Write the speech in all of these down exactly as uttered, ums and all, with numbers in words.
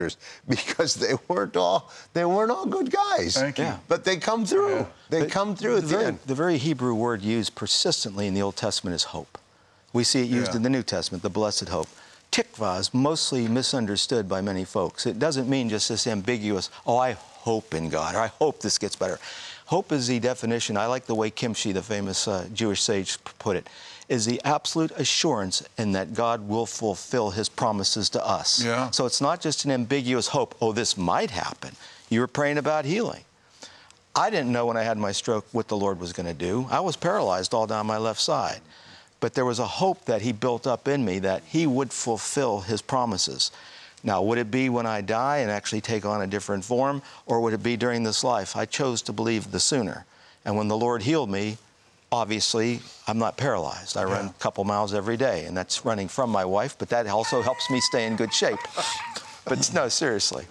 because they weren't all they weren't all good guys. Thank you. Yeah. But they come through. Yeah. They But come through the at the very, end. the very Hebrew word used persistently in the Old Testament is hope. We see it used Yeah. in the New Testament, the blessed hope. Tikvah is mostly misunderstood by many folks. It doesn't mean just this ambiguous, oh, I hope in God, or I hope this gets better. Hope is the definition, I like the way Kimchi, the famous uh, Jewish sage, put it, is the absolute assurance in that God will fulfill his promises to us. Yeah. So it's not just an ambiguous hope, oh, this might happen. You were praying about healing. I didn't know when I had my stroke what the Lord was going to do. I was paralyzed all down my left side. But there was a hope that he built up in me that he would fulfill his promises. Now, would it be when I die and actually take on a different form, or would it be during this life? I chose to believe the sooner. And when the Lord healed me, obviously, I'm not paralyzed. I run Yeah. a couple miles every day, and that's running from my wife, but that also helps me stay in good shape. But no, seriously.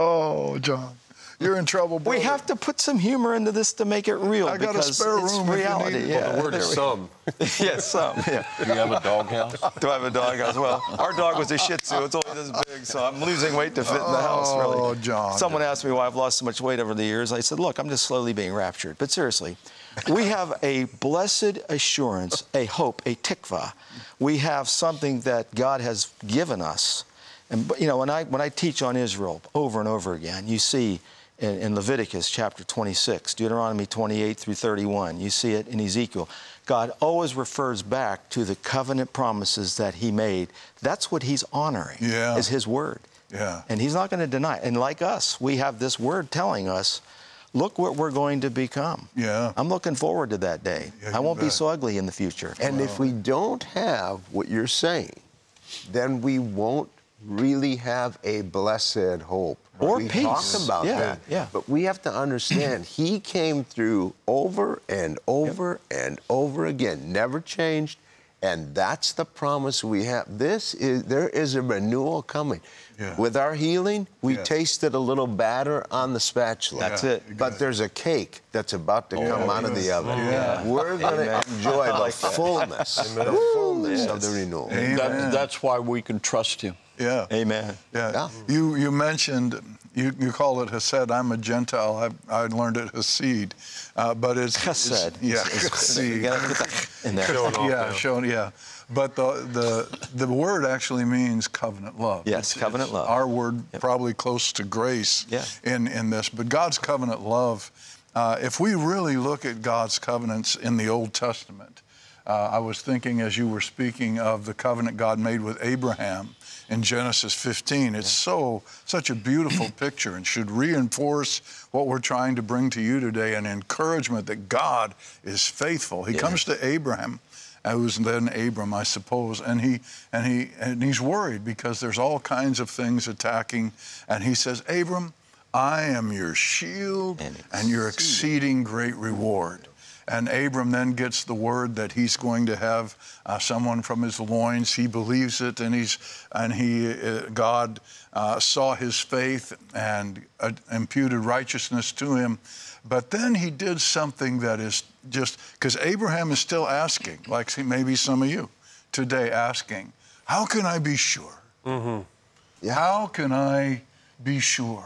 Oh, John, you're in trouble, brother. We have to put some humor into this to make it real. I got a because spare it's room if you reality. need it. Yeah, Well, The word is some. yes, some. Yeah. Do you have a doghouse? Do I have a dog as well? Our dog was a Shih Tzu. It's only this big, so I'm losing weight to fit in the house, really. Oh, John. Someone asked me why I've lost so much weight over the years. I said, look, I'm just slowly being raptured. But seriously, we have a blessed assurance, a hope, a tikvah. We have something that God has given us. And, you know, when I, when I teach on Israel over and over again, you see in, in Leviticus chapter twenty-six, Deuteronomy twenty-eight through thirty-one, you see it in Ezekiel. God always refers back to the covenant promises that he made. That's what he's honoring, Yeah. is his word. Yeah. And he's not going to deny it. And like us, we have this word telling us, look what we're going to become. Yeah. I'm looking forward to that day. Yeah, I you won't be bet. so ugly in the future. And if we don't have what you're saying, then we won't really have a blessed hope. Or we peace. talk about Yeah, that. yeah. But we have to understand he came through over and over and over again, never changed. And that's the promise we have. This is there is a renewal coming. Yeah. With our healing, we Yeah. tasted a little batter on the spatula. That's Yeah, it. you got But it. there's a cake that's about to come out of the oven. Yeah. We're going to Amen. enjoy the fullness, the fullness of the renewal. Amen. That, that's why we can trust him. Yeah. Amen. Yeah. Yeah. You you mentioned, you, you call it Hesed. I'm a Gentile. I, I learned it Hasid. Uh, but it's... Chesed. it's- Yeah, It's- it's- you Chesed. gotta put that in there. Showing off Yeah, now. shown, yeah. But the, the, the word actually means covenant love. Yes, It's- covenant it's love. Our word probably close to grace Yeah. in, in this. But God's covenant love, uh, if we really look at God's covenants in the Old Testament, uh, I was thinking as you were speaking of the covenant God made with Abraham in Genesis fifteen. It's so, such a beautiful picture and should reinforce what we're trying to bring to you today, an encouragement that God is faithful. He Yeah. comes to Abraham, who was then Abram, I suppose, and he and he and he's worried because there's all kinds of things attacking, and he says, Abram, I am your shield And and your exceeding great reward. And Abram then gets the word that he's going to have uh, someone from his loins. He believes it, and he's and he uh, God uh, saw his faith and uh, imputed righteousness to him. But then he did something that is just because Abraham is still asking, like maybe some of you today asking, how can I be sure? Yeah. How can I be sure?